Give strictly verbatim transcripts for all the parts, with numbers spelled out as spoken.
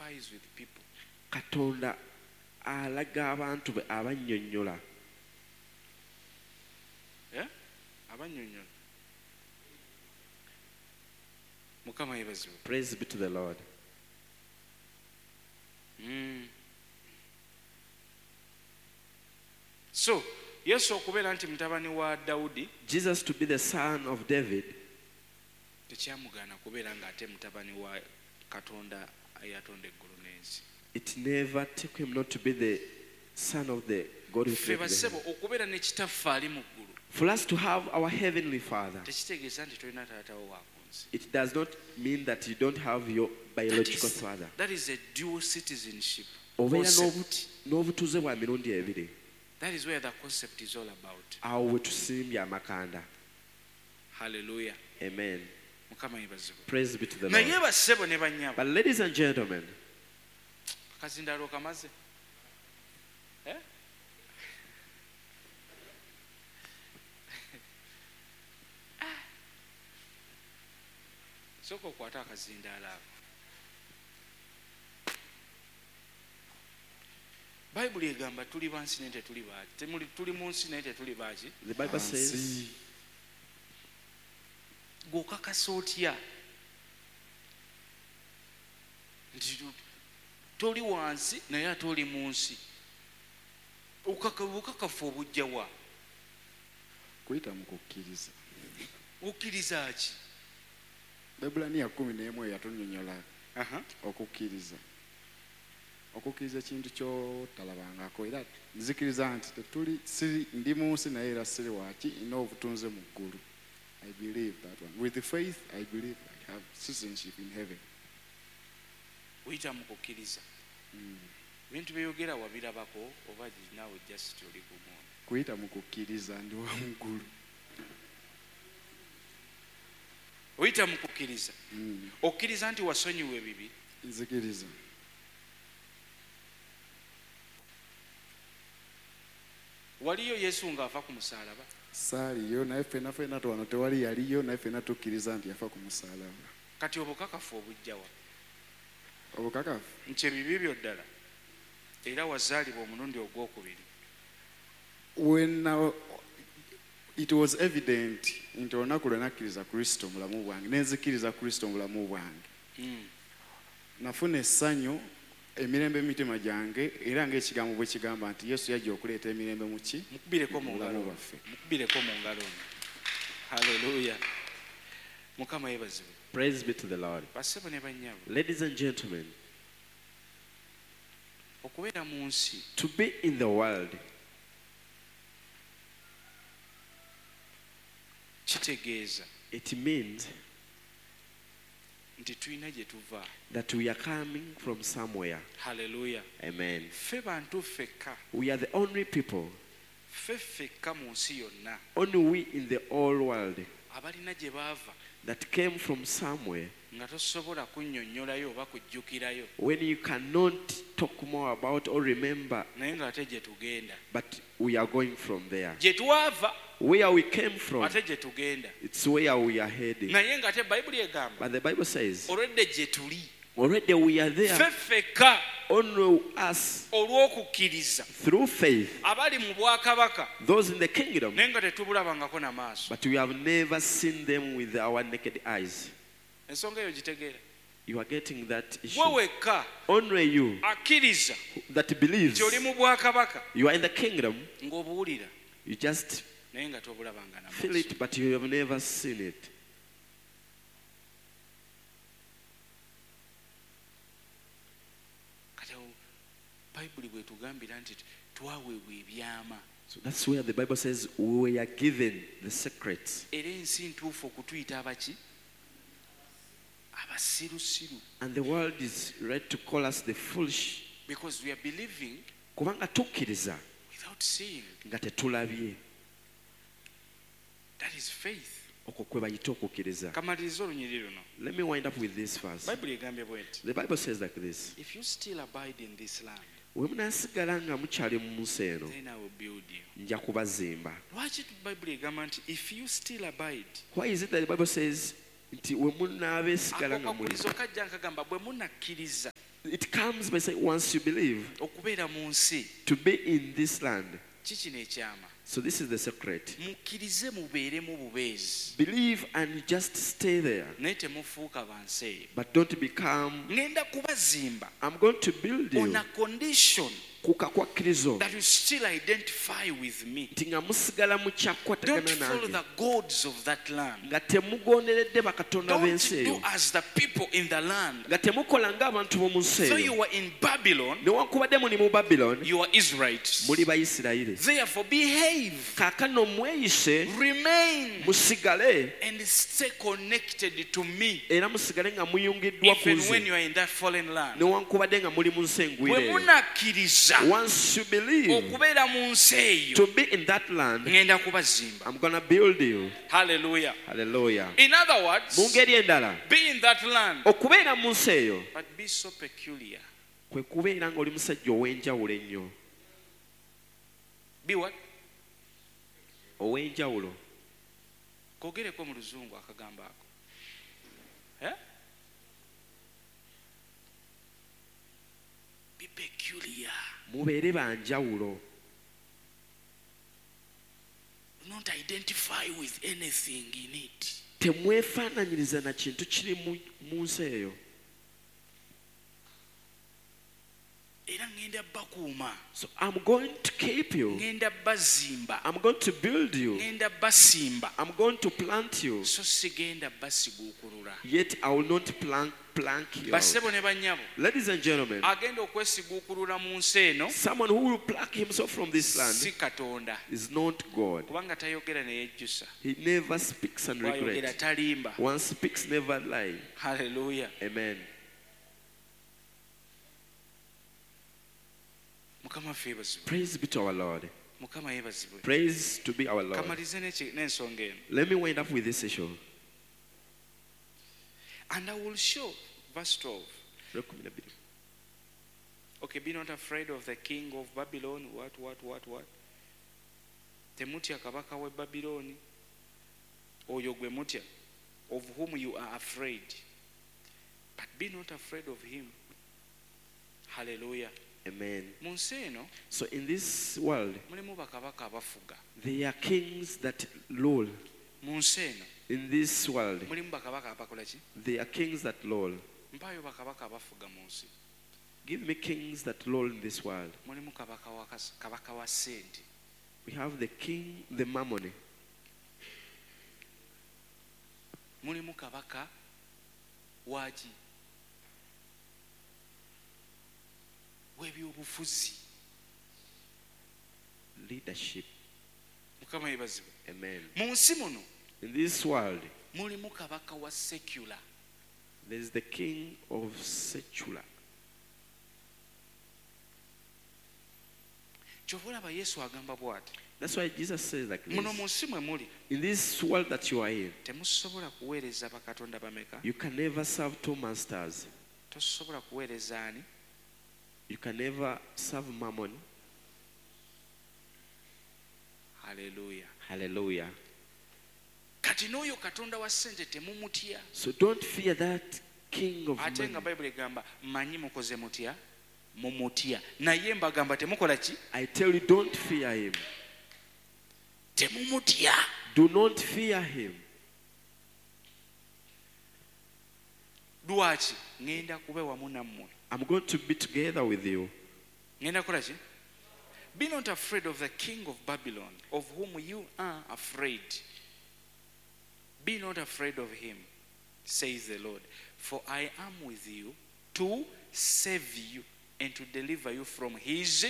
identifies with people. Katonda alaga abantu be abannyonnyola. Yeah? Abannyonnyola. Mukama yebaziwe. Praise be to the Lord. Mm. So, Yesu okubeera nti mutabani wa Dawudi, Jesus to be the son of David, tekyamugaana kubeera ng'ate mutabani wa Katonda eyatonda eggulu n'ensi. it never took him not to be the son of the God who Ffe created the basebo heaven. okubeera ne kitaffe ali mu ggulu For us to have our heavenly Father, tekitegeeza nti tolina taatawo wa ku nsi. it does not mean that you don't have your That biological is, father. that is a dual citizenship Obeera concept. n'obu- n'obutuuze bwa mirundi ebiri. That is where the concept is all about. Awo we tusimbye amakanda. Hallelujah. Amen. Mukama yebaziwe. Praise be to the Naye Lord. bassebo ne bannyabo. But ladies and gentlemen, Akazindaalo kamaze. Eh? Sooka okwata akazindaalo ako. Bayibuli egamba tuli bansi naye tetuli baaki. Temuli tuli mu nsi naye tetuli baaki. the Bible says, Gw'okakasa otya nti toli wansi naye ate oli mu nsi? Obukakafu obujja wa? Kuyita mu kukkiriza. Okkiriza ki? Ebulaniya kumi n'emu yatunnyonnyola Aha. okukkiriza. Okukkiriza ekintu ky'otalabangako era nzikiriza nti tetuli siri ndi mu nsi naye era siri waaki nina obutunze mu ggulu. I believe that one. With the faith, I believe I have citizenship in heaven. Oyita mu kukkiriza. Ebintu byeyogera wabirabako oba naawe just oli ku mwoyo? Kuyita mu kukkiriza ndi wa mu ggulu. Oyita mu kukkiriza. Okkiriza nti wasonyiwa ebibi. Nzikiriza. Waliyo Yesu ng'ava ku musaalaba? Saaliyo naye ffenna ffenna wano tewali yaliyo naye ffenna tukkiriza nti yafa ku musaalaba. Kati obukakafu obujja wa? Obukakafu Nti ebibi byo ddala era wazaalibwa omulundi ogwokubiri. when uh, it was evident nti olunaku lwe nakkiriza Kristo mu bulamu bwange nenzikiriza Kristo mu bulamu bwange Mm. nafuna essanyu emirembe mu mitima gyange era ng'ekigambo bwe kigamba nti Yesu yajja okuleeta emirembe mu ki Mukubireko mu ngalo bulamu baffe. bwaffe. Mukubireko mu ngalo. Hallelujah. Mukama yebaziwe. praise be to the Lord. Bassebo ne bannyabo. Ladies and gentlemen, Okubeera mu nsi to be in the world kitegeeza it means nti tulina gye tuva. that we are coming from somewhere. Hallelujah. Amen. Ffe bantu ffekka. We are the only people, Ffe ffekka mu nsi yonna only we in the whole world abalina gye baava that came from somewhere nga tosobola kunnyonnyolayo oba kujjukirayo when you cannot talk more about or remember, naye ng'ate gye tugenda. but we are going from there. Gye twava Where we came from, ate gye tugenda. it's where we are heading. Naye ng'ate Bayibuli egamba But the Bible says, olwedde gye tuli already we are there, ffe ffekka only us olw'okukkiriza through faith, abali mu bwakabaka those in the kingdom, naye nga tetubulabangako na maaso. but we have never seen them with our naked eyes. Ensonga eyo gitegeera. You are getting that issue. Gwe wekka Only you akkiriza that believes nti oli mu bwakabaka you are in the kingdom, ng'obuwulira you just naye nga tobulabanga na feel maaso. it, but you have never seen it. Kati awo Bayibuli bw'etugambira nti twaweebwa ebyama So that's where the Bible says we are given the secrets. era ensi ntuufu okutuyita abaki abasirusiru, And the world is ready to call us the foolish. because we are believing Kubanga tukkiriza without seeing. nga tetulabye. That is faith. Okwo kwe bayita okukkiriza. Kamaliriza olunyiri luno. Let me wind up with this verse. Bayibuli egambye bw'eti, The Bible says like this. if you still abide in this land, We munaasigala nga mukyali mu nsi eno, then I will build you. nja kubazimba. Lwaki Bayibuli egamba nti if you still abide? Why is it that the Bible says nti we munaabeesigala Ako nga muli? kakulizo kajja nkagamba bwe munakkiriza It comes by saying once you believe, okubeera mu nsi to be in this land. kikino ekyama. So this is the secret. Mukkirize mubeeremu bubeezi Believe and just stay there. naye temufuuka bansi eyo. But don't become, Ngenda kubazimba I'm going to build on you. a condition Kuka kwa krizo. that you still identify with me. Nti nga musigala mu Don't kyakwatagana follow nange. the gods of that land. Nga temugonderedde bakatonda Don't b'ensi do eyo. as the people in the land. Nga temukola ng'abantu b'omu nsi So eyo. you were in Babylon, Newankubadde muli mu Babylon, you are Israelites. muli Bayisirayiri. Therefore behave, Kaakano mweyise, remain, musigale, and stay connected to me era musigale nga muyungiddwa ku even when nze. you are in that foreign land. Newankubadde nga muli mu nsi engwire Bwe eyo. munakkiriza Once you believe okubeera mu nsi eyo, to be in that land, ngenda kubazimba. I'm gonna build you. Hallelujah. Hallelujah. In other words, Mu ngeri endala, be in that land, okubeera mu nsi eyo but be so peculiar. kwe kubeera ng'oli musajja ow'enjawulo ennyo. Be what? Ow'enjawulo. Kogereko mu luzungu akagambo ako. Eh? Be peculiar. Mubeere banjawulo. Do not identify with anything in it. Temwefaananyiriza na kintu kiri mu- mu nsi eyo. Era ngenda bakuuma. So I'm going to keep you. Ngenda bazimba. I'm going to build you. Ngenda basimba. I'm going to plant you. So sigenda basiguukulula. Yet I will not plank, plank you out. Bassebo ne bannyabo. Ladies and gentlemen, Agenda okwesiguukulula mu nsi eno someone who will pluck himself from this land si Katonda. is not God. Kubanga tayogera ne yejjusa. He never speaks and Bw'ayogera regrets. talimba. One speaks, never lie. Hallelujah. Amen. Mukama waffe yeebazibwe. Praise be to our Lord. Mukama yeebazibwe. Praise to be our Lord. Kamalize n'eki- n'ensonga eno. Let me wind up with this issue. And I will show, verse twelve. Okay, be not afraid of the king of Babylon. What, what, what, what? Temutya kabaka we Babyloni. Oyo gwe mutya, of whom you are afraid. But be not afraid of him. Hallelujah. Amen. Mu nsi eno So in this world, mulimu bakabaka abafuga. there are kings that rule. Mu nsi eno In this world, mulimu bakabaka abakola ki? there are kings that rule. Mpaayo bakabaka abafuga mu nsi. Give me kings that rule in this world. Mulimu kabaka wa kas- kabaka wa ssente. We have the king, the mammon. Mulimu kabaka waki? W'ebyobufuzi. Leadership. Mukama yeebazibwe. Amen. Mu nsi muno In this world, mulimu kabaka wa secular. there is the king of secular. Kyova olaba Yesu agamba bw'ati. That's why Jesus says like Muno mu this. nsi mwe muli In this world that you are in, temusobola kuweereza bakatonda bameka. you can never serve two masters. Tosobola kuweereza ani? You can never serve mammon. Haleluya. Hallelujah. Kati n'oyo katonda wa ssente temumutya. So don't fear that king of Ate nga money. Bayibuli egamba mmanyi mukoze mutya? Mumutya. Naye mbagamba temukola ki? I tell you, don't fear him. Temumutya. Do not fear him. Lwaki? Ngenda kube wamu nammwe. I'm going to be together with you. Ngenda kukola ki? Be not afraid of the king of Babylon, of whom you are afraid. Be not afraid of him, says the Lord, for I am with you to save you and to deliver you from his.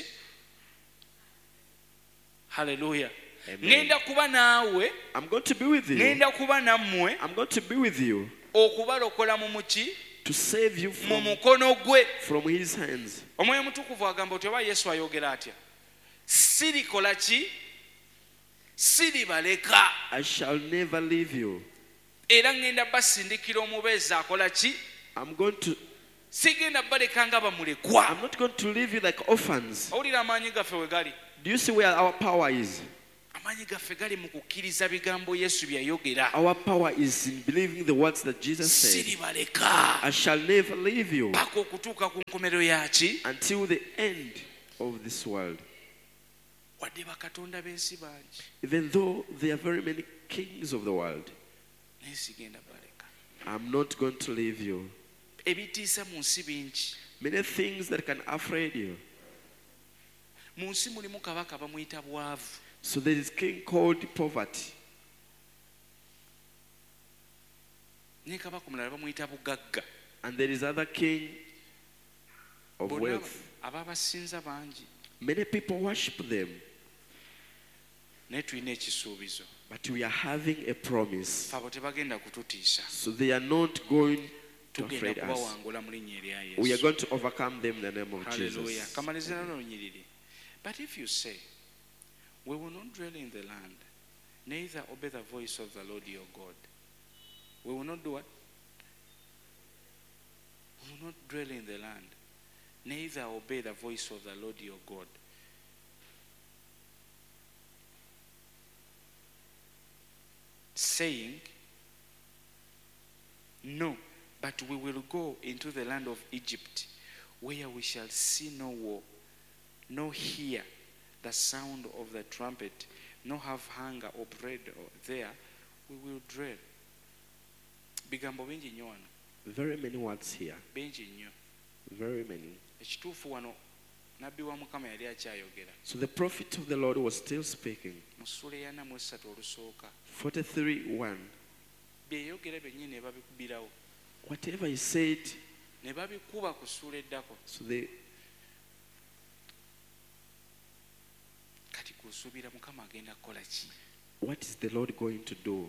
Hallelujah. Amen. Ngenda kuba naawe, I'm going to be with you. ngenda kuba nammwe, I'm going to be with you okubalokola mu muki? to save you Mu from, mukono gwe. from his hands. Omwoyo mutukuvu agamba oti oba Yesu ayogera atya? Sirikola ki? Siribaleka. I shall never leave you. Era ngenda basindikira omubeezi akola ki? I'm going to, Sigenda baleka nga bamulekwa. I'm not going to leave you like orphans. Owulira amaanyi gaffe we gali. Do you see where our power is? I'm amaanyi gaffe gali mu kukkiriza bigambo yesu bye yayogera. Our power is in believing the words that Jesus said. Siribaleka I shall never leave you paka okutuuka ku nkomerero yaki. until the end of this world. Wadde bakatonda b'ensi bangi Even though there are very many kings of the world, naye sigenda baleka. I'm not going to leave you. Ebitiisa mu nsi bingi. Many things that can afraid you. Mu nsi mulimu kabaka bamuyita bwavu. So there is king called poverty. Ne kabaka omulala bamuyita bugagga. And there is other king of Bonna wealth. ababasinza bangi. Many people worship them. Naye tulina ekisuubizo. But we are having a promise. Abo tebagenda kututiisa. So they are not going to Tugenda afraid us. kubawangula mu linnya erya We are Yesu. going to overcome them in the name of Hallelujah. Jesus. Kamalize nalo lunyiriri. But if you say, we will not dwell in the land, neither obey the voice of the Lord your God. We will not do what? We will not dwell in the land, neither obey the voice of the Lord your God. Saying, no, but we will go into the land of Egypt, where we shall see no war, nor hear the sound of the trumpet, nor have hunger or bread there, we will dwell. Bigambo bingi nnyo wano, Very many words here. bingi nnyo. Very many. Ekituufu wano nabbi wa Mukama yali akyayogera. So the prophet of the Lord was still speaking. Mu ssula eya mu esatu olusooka, forty-three one. bye yayogera byennyini ne babikubirawo, Whatever he said, ne babikuba ku ssula eddako. so they Kati kusuubira Mukama agenda kukola ki? what is the Lord going to do?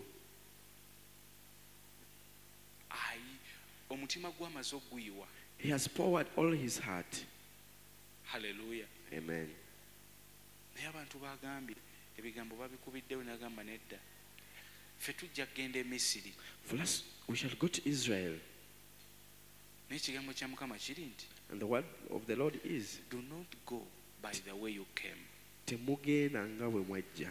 Ayi, omutima gw'amaze okuguyiwa. He has poured all his heart. Haleluya. Amen. Naye abantu bagambye ebigambo babikubiddewo n'agamba nedda. Ffe tujja kugenda e Misiri. For us, we shall go to Israel. Naye ekigambo kya Mukama kiri nti, And the word of the Lord is, do not go by the way you came. temugenda nga bwe mwajja.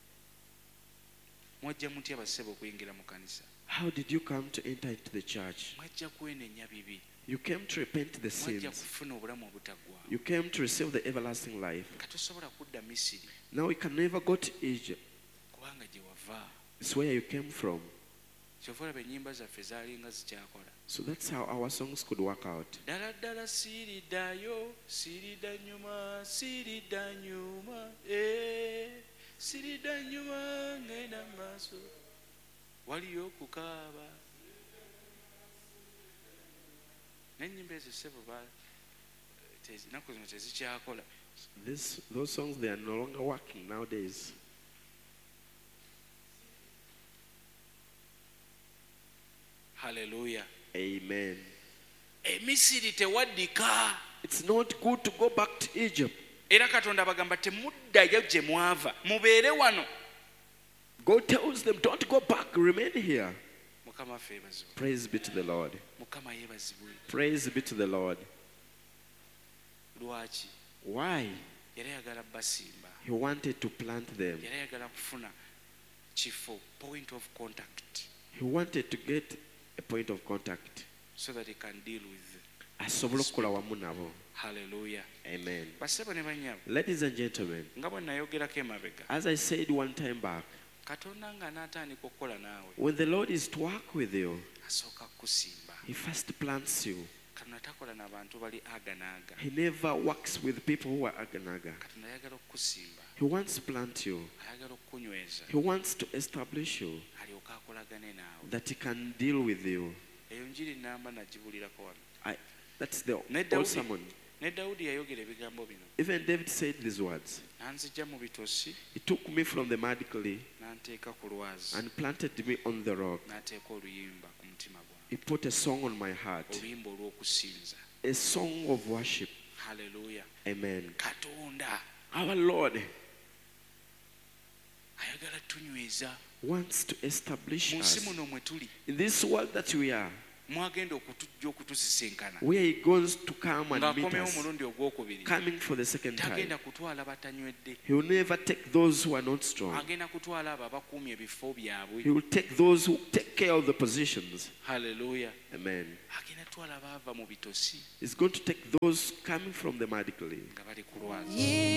Mwajja mutya bassebo okuyingira mu kanisa? How did you come to enter into the church? Mwajja kwenenya bibi. You came to repent the Mwajja sins. kufuna obulamu obutaggwaawo. You came to receive the everlasting life. Katosobola kudda Misiri Now we can never go to Egypt. kubanga gye wava. It's where you came from. Kyova olaba ennyimba zaffe zaalinga zikyakola. So that's how our songs could work out. Ddala ddala siiriddayo, siiridda nnyuma, siiridda nnyuma, eh, siiridda nnyuma ngenda mu maaso. Waliyo okukaaba. N'ennyimba ezo ssebo ba tezi- ennaku zino tezikyakola. This, those songs, they are no longer working nowadays. Haleluya. Amen. E Misiri tewaddika. It's not good to go back to Egypt. Era Katonda bagamba temuddayo gye mwava. Mubeere wano. God tells them, don't go back, remain here. Mukama waffe yeebazibwe. Praise be to the Lord. Mukama yeebazibwe. Praise be to the Lord. Lwaki? Why? Yali ayagala basimba. He wanted to plant them. Yali ayagala kufuna kifo, point of contact, He wanted to get a point of contact. so that he can deal with. Asobola okukola wamu nabo. Hallelujah. Amen. Bassebo ne bannyabo, Ladies and gentlemen, nga bwe nayogerako emabega, as I said one time back, Katonda nga n'atandika okukola naawe, when the Lord is to work with you, asooka kukusimba. He first plants you. Katonda takola n'abantu bali aga n'aga. He never works with people who are aganaga. Katonda ayagala okukusimba, He wants to plant you. ayagala okukunyweza, He wants to establish you, alyoke akolagane naawe. that He can deal with you. Eyo njiri namba nagibulirako wano. I, that's the Ne old Dawudi, sermon. ne Dawudi yayogera ebigambo bino. Even David said these words. N'anzigya mu bitosi, He took me from the mud clay n'anteeka ku lwazi, and planted me on the rock. n'ateeka oluyimba ku mutima gwange. He put a song on my heart, Oluyimba olw'okusinza. a song of worship. Haleluya. Amen. Katonda Our Lord ayagala tunyweza wants to establish mu nsi us muno mwe tuli. in this world that we are. mwagenda okutujja okutusisinkana where he goes to come and meet ng'akomyewo us, omulundi ogwokubiri coming for the second time. tagenda kutwala batanywedde He will never take those who are not strong. agenda kutwala abo abakuumye ebifo byabwe He will take those who take care of the positions. haleluya Amen. agenda kutwala abaava mu bitosi He's going to take those coming from the muddy clay. nga bali ku lwazi